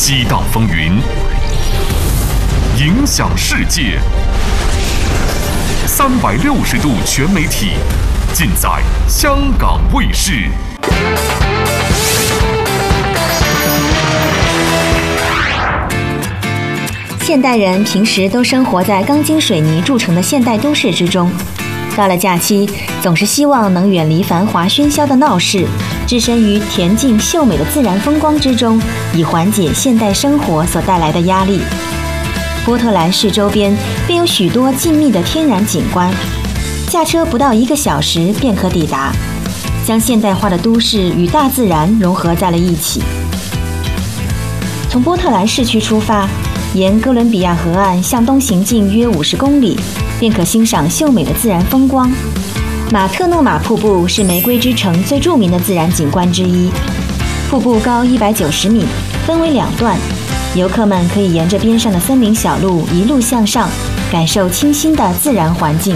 激荡风云，影响世界。360度全媒体，尽在香港卫视。 现代人平时都生活在钢筋水泥铸成的现代都市之中，到了假期，总是希望能远离繁华喧嚣的闹市，置身于恬静秀美的自然风光之中，以缓解现代生活所带来的压力。波特兰市周边便有许多静谧的天然景观，驾车不到1个小时便可抵达，将现代化的都市与大自然融合在了一起。从波特兰市区出发，沿哥伦比亚河岸向东行进约50公里，便可欣赏秀美的自然风光。马特诺马瀑布是玫瑰之城最著名的自然景观之一，瀑布高190米，分为2段，游客们可以沿着边上的森林小路一路向上，感受清新的自然环境。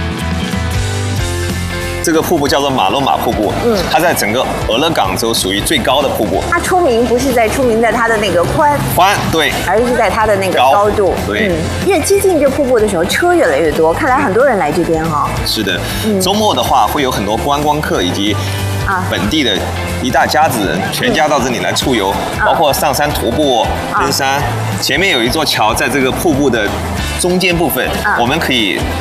这个瀑布叫做马洛马瀑布，它在整个俄勒冈州属于最高的瀑布。 它出名不是出名在它的那个宽， 对， 而是在它的那个高度。 对， 越接近这瀑布的时候，车越来越多，看来很多人来这边哈。 是的，周末的话会有很多观光客以及本地的一大家子人，全家到这里来出游，包括上山徒步、登山。前面有一座桥，在这个瀑布的中间部分，我们可以